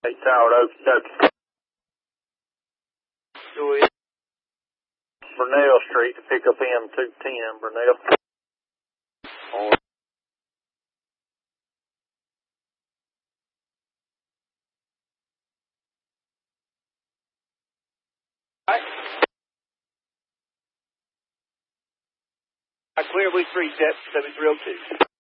Hey, Tower, okie dokie. Burnell Street to pick up M210, Burnell. I clear, we 3 steps, 7302.